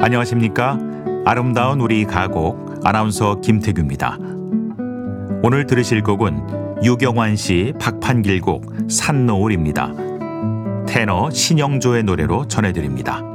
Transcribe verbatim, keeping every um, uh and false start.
안녕하십니까? 아름다운 우리 가곡 아나운서 김태규입니다. 오늘 들으실 곡은 유경환 씨 박판길 곡 산노을입니다. 테너 신영조의 노래로 전해드립니다.